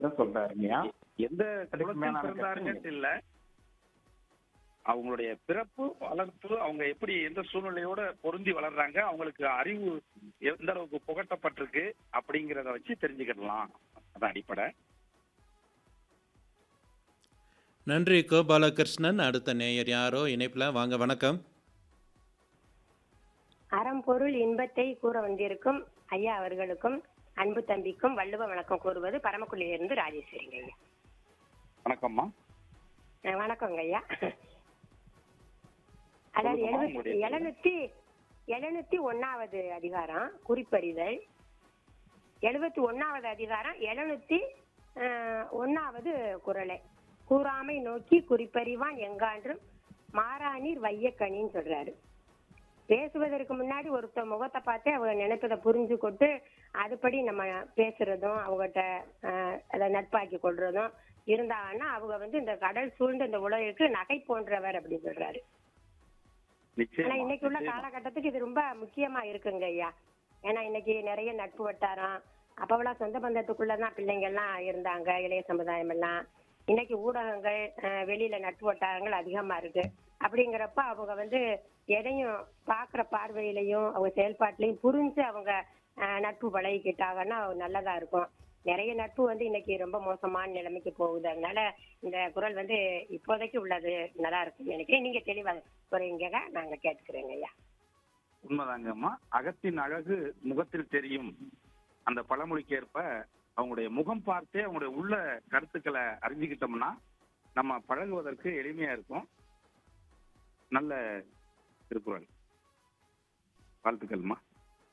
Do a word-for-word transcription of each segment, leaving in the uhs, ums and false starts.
சொல்றாருங்கய்யா. எந்த அதுக்கு குலத்தில் மேலான பிறந்தாருங்கன்ட்டு கருத்து இல்ல, அவங்களுடைய பிறப்பு வளர்ப்பு அவங்க எப்படி எந்த சூழ்நிலையோட பொருந்தி வளர்றாங்க, அவங்களுக்கு அறிவு எந்த அளவுக்கு புகட்டப்பட்டிருக்கு அப்படிங்கிறத வச்சு தெரிஞ்சுக்கிடலாம். அதான் அடிப்படை. நன்றி கோபாலகிருஷ்ணன். அடுத்த நேயர் யாரோ இணைப்புல வாங்க. வணக்கம். அறம்பொருள் இன்பத்தை கூற வந்திருக்கும் ஐயா அவர்களுக்கும் அன்பு தம்பிக்கும் வள்ளுவ வணக்கம் கூறுவது பரமக்குடியிலிருந்து ராஜேஸ்வரிங்க ஐயா. வணக்கம்மா. அஹ் வணக்கங்க ஐயா. அதாவது எழுபத்தி எழுநூத்தி எழுநூத்தி ஒன்னாவது அதிகாரம் குறிப்பறிதல், எழுபத்தி ஒன்னாவது அதிகாரம் எழுநூத்தி அஹ் ஒன்னாவது குறளை கூறாமை நோக்கி குறிப்பறிவான் எங்கான்றும் மாறானீர் வையக்கணின்னு சொல்றாரு. பேசுவதற்கு முன்னாடி ஒருத்த முகத்தை பார்த்து அவங்க நினைப்பதை புரிஞ்சு கொண்டு அதுபடி நம்ம பேசுறதும் அவங்ககிட்ட அதை நட்பாக்கி கொள்றதும் இருந்தாங்கன்னா அவங்க வந்து இந்த கடல் சூழ்ந்த இந்த உலகிற்கு நகை போன்றவர் அப்படின்னு சொல்றாரு. ஆனா இன்னைக்கு உள்ள காலகட்டத்துக்கு இது ரொம்ப முக்கியமா இருக்குங்க ஐயா. ஏன்னா இன்னைக்கு நிறைய நட்பு வட்டாரம், அப்பவெல்லாம் சொந்த பந்தத்துக்குள்ளதான் பிள்ளைங்க எல்லாம் இருந்தாங்க, இளைய சமுதாயம் எல்லாம். இன்னைக்கு ஊடகங்கள் வெளியில நட்பு வட்டாரங்கள் அதிகமா இருக்கு. அப்படிங்கிறப்ப அவங்க வந்து எதையும் பாக்குற பார்வையிலையும் அவங்க செயல்பாட்டிலையும் புரிஞ்சு அவங்க நட்பு பழகிக்கிட்டாங்கன்னா நல்லதா இருக்கும். நிறைய நட்பு வந்து இன்னைக்கு ரொம்ப மோசமான நிலைமைக்கு போகுது. அதனால இந்த குரல் வந்து இப்போதைக்கு உள்ளது நல்லா இருக்குன்னு நினைக்கிறேன். நீங்க தெளிவாக குறைங்க, நாங்க கேட்டுக்கிறேங்க ஐயா. உண்மைதாங்கம்மா. அகத்தின் அழகு முகத்தில் தெரியும் அந்த பழமொழிக்கு ஏற்ப அவங்களுடைய முகம் பார்த்தே அவங்களுடைய உள்ள கருத்துக்களை அறிஞ்சுக்கிட்டோம்னா நம்ம பழகுவதற்கு எளிமையா இருக்கும். நல்ல திருக்குறள். வாழ்த்துக்கள்மா.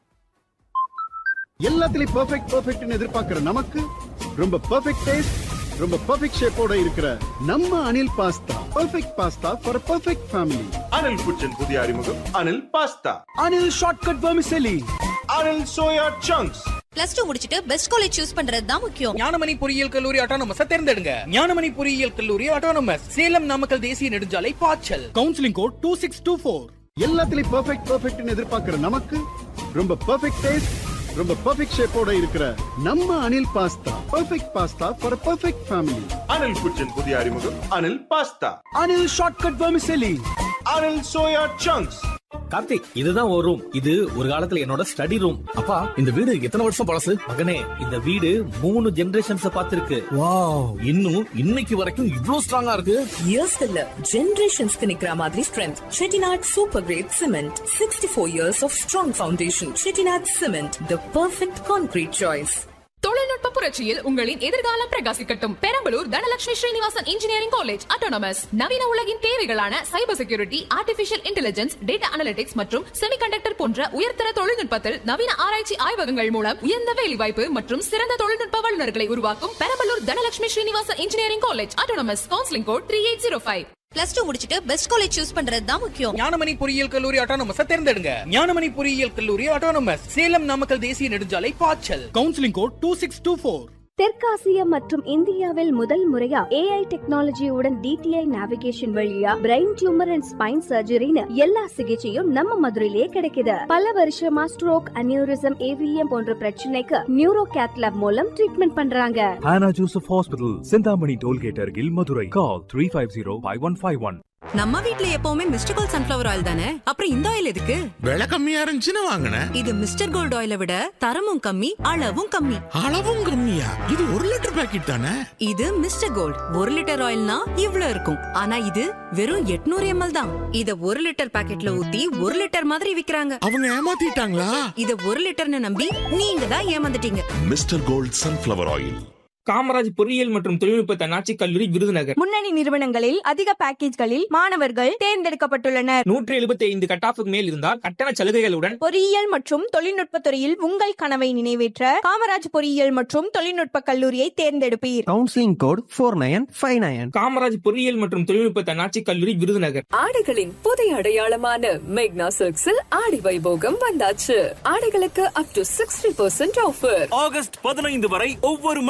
எல்லாத்துலயும் பெர்ஃபெக்ட் பெர்ஃபெக்ட்னு எதிர்பார்க்கிற நமக்கு ரொம்ப பெர்ஃபெக்ட் டேஸ்ட், ரொம்ப பெர்ஃபெக்ட் ஷேப்போட இருக்கிற நம்ம Anil pasta. Perfect pasta for perfect family. Anil குச்சின் புதிய அறிமுகம் Anil pasta. Anil shortcut vermicelli. Anil soya chunks. Plus two முடிச்சிட்டு பெஸ்ட் காலேஜ் சூஸ் பண்றது தான் முக்கியம். ஞானமணி பொறியியல் கல்லூரி ஆட்டோனமஸ் தேர்ந்தெடுங்க. ஞானமணி பொறியியல் கல்லூரி ஆட்டோனமஸ், சேலம் நாமக்கல் தேசிய நெடுஞ்சாலை பாய்ச்சல். Counselling code two six two four. எல்லாத்துலயும் பெர்ஃபெக்ட் பெர்ஃபெக்ட்னு எதிர்பார்க்கிற நமக்கு ரொம்ப பெர்ஃபெக்ட் டேஸ்ட், ரொம்ப பெர்ஃபெக்ட் ஷேப்போட இருக்கிற நம்ம Anil pasta. Perfect pasta for perfect family. Anil குச்சின் புதிய அறிமுகம் Anil pasta. Anil shortcut vermicelli. Anil soya chunks. Karthik, இதுதான் ஒரு ரூம். இது ஒரு காலத்துல என்னோட ஸ்டடி ரூம். அப்பா, இந்த வீடு எத்தனை வருஷம் பழசு? மகனே, இந்த வீடு மூணு ஜெனரேஷன்ஸ் பார்த்திருக்கு. வாவ், இன்னும் இன்னைக்கு வரைக்கும் இவ்ளோ ஸ்ட்ராங்கா இருக்கு. இயர்ஸ் இல்ல, ஜெனரேஷன்ஸ்க்கு நிக்கிற மாதிரி strength. Chettinad super great cement, sixty four years of strong foundation. Chettinad cement, the perfect concrete choice. தொழில்நுட்ப புரட்சியில் உங்களின் எதிர்காலம் பிரகாசிக்கட்டும். Perambalur Dhanalakshmi Srinivasan engineering college autonomous நவீன உலகின் தேவைகளான cyber security, artificial intelligence, data analytics மற்றும் செமிகண்டக்டர் போன்ற உயர்தர தொழில்நுட்பத்தில் நவீன ஆராய்ச்சி ஆய்வகங்கள் மூலம் உயர்ந்த வேலைவாய்ப்பு மற்றும் சிறந்த தொழில்நுட்ப வல்லுநர்களை உருவாக்கும் Perambalur Dhanalakshmi Srinivasan engineering college autonomous. Counselling code three eight zero five. Plus two முடிச்சிட்டு பெஸ்ட் காலேஜ் சூஸ் பண்றது தான் முக்கியம். ஞானமணி பொறியியல் கல்லூரி ஆட்டோனமஸ் தேர்ந்தெடுங்க. ஞானமணி பொறியியல் கல்லூரி ஆட்டோனமஸ், சேலம் நாமக்கல் தேசிய நெடுஞ்சாலை பாய்ச்சல். Counselling code two six two four. தெற்காசியா மற்றும் இந்தியாவில் முதல் முறையா ஏஐ டெக்னாலஜியுடன் டிடிஐ நேவிகேஷன் வழியா பிரெயின் டியூமர் அண்ட் ஸ்பைன் சர்ஜரின்னு எல்லா சிகிச்சையும் நம்ம மதுரையிலேயே கிடைக்குது. பல வருஷமா ஸ்ட்ரோக், அனியூரிசம், ஏவிஎம் போன்ற பிரச்சனைக்கு நியூரோ கேத்லாப் மூலம் ட்ரீட்மெண்ட் பண்றாங்க. Hannah Joseph Hospital, Chintamani tollgate அருகில், மதுரை. கால் three five zero five one five one. நம்ம வீட்ல எப்பவுமே மிஸ்டர் கோல்ட் சன்ஃபிளவர் ஆயில் தானே, அப்புறம் இந்த ஆயில் எதுக்கு? விலை கம்மியா இருந்துச்சுன்னு வாங்கினேன். இது மிஸ்டர் கோல்ட் ஆயிலை விட தரமும் கம்மி, அளவும் கம்மி. அளவும் கம்மியா? இது ஒரு லிட்டர் பாக்கெட் தானே. இது மிஸ்டர் கோல்ட் ஒரு லிட்டர் ஆயில்னா இவ்ளோ இருக்கும். ஆனா இது வெறும் எட்நூறு எம்எல் தான். இத ஒரு லிட்டர் பாக்கெட்ல ஊத்தி ஒரு லிட்டர் மாதிரி விக்கிறாங்க. அவங்க ஏமாத்திட்டாங்களா? இத ஒரு லிட்டர்னு நம்பி நீங்க தான் ஏமாந்துட்டீங்க. Mister gold sunflower oil. Kamaraj பொறியியல் மற்றும் தொழில்நுட்ப தன்னாட்சி கல்லூரி விருதுநகர். முன்னணி நிறுவனங்களில் அதிக பேக்கேஜ்களில் மாணவர்கள் தேர்ந்தெடுக்கப்பட்டுள்ளனர். நூற்றி எழுபத்தி ஐந்து கட்டாஃபுக்கு மேல் இருந்தால் கட்டண சலுகைகளுடன் பொறியியல் மற்றும் தொழில்நுட்ப துறையில் உங்கள் கனவை நிறைவேற்ற காமராஜ் பொறியியல் மற்றும் தொழில்நுட்ப கல்லூரியை தேர்ந்தெடுப்பீர். Counselling code four nine five nine. Kamaraj பொறியியல் மற்றும் தொழில்நுட்ப தன்னாட்சி கல்லூரி விருதுநகர். ஆடைகளின் புதிய அடையாளமான மேக்னா சில்க்ஸில் ஆடி வைபோகம் வந்தாச்சு. ஆடைகளுக்கு up to sixty percent offer. August பதினைந்து வரை ஒவ்வொரு மணித்துளிக்கும்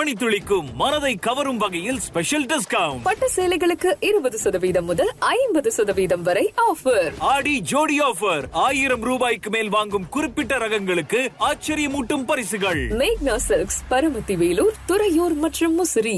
சேலைகளுக்கும் மனதை கவரும் வகையில் ஸ்பெஷல் டிஸ்கவுண்ட். பட்டு சேலைகளுக்கு இருபது சதவீதம் முதல் ஐம்பது சதவீதம் வரை ஆஃபர். ஆடி ஜோடி ஆஃபர். ஆயிரம் ரூபாய்க்கு மேல் வாங்கும் குறிப்பிட்ட ரகங்களுக்கு ஆச்சரியமூட்டும் பரிசுகள். மேக்னா சில்க்ஸ், பரமத்தி வேலூர், துறையூர் மற்றும் முசிறி.